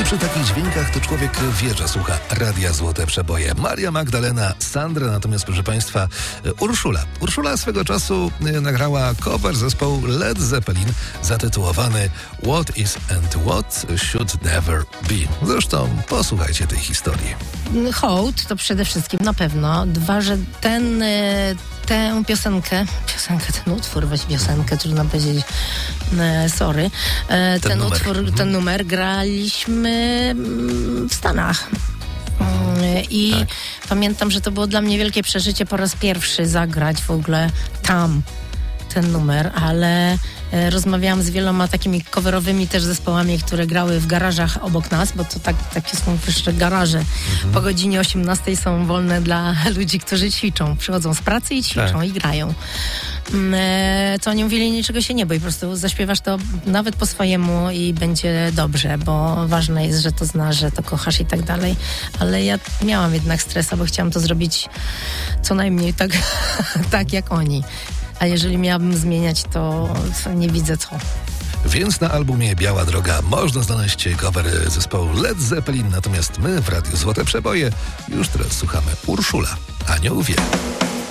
przy takich dźwiękach to człowiek wie, że słucha Radia Złote Przeboje. Maria Magdalena, Sandra, natomiast proszę Państwa Urszula. Urszula swego czasu nagrała cover zespołu Led Zeppelin zatytułowany What is and What Should Never Be. Zresztą posłuchajcie tej historii. Hołd to przede wszystkim na pewno. Dwa, że tę piosenkę, ten utwór, weź piosenkę, trudno powiedzieć, sorry. Ten numer graliśmy w Stanach. I tak. Pamiętam, że to było dla mnie wielkie przeżycie po raz pierwszy zagrać w ogóle tam ten numer, ale rozmawiałam z wieloma takimi coverowymi też zespołami, które grały w garażach obok nas, bo to takie są jeszcze garaże. Po godzinie 18 są wolne dla ludzi, którzy ćwiczą. Przychodzą z pracy i ćwiczą i grają. To oni mówili, niczego się nie bój, po prostu zaśpiewasz to nawet po swojemu i będzie dobrze, bo ważne jest, że to znasz, że to kochasz i tak dalej. Ale ja miałam jednak stresa, bo chciałam to zrobić co najmniej tak jak oni. A jeżeli miałabym zmieniać, to nie widzę co. Więc na albumie Biała Droga można znaleźć cover zespołu Led Zeppelin, natomiast my w Radiu Złote Przeboje już teraz słuchamy Urszula, Anioł wie.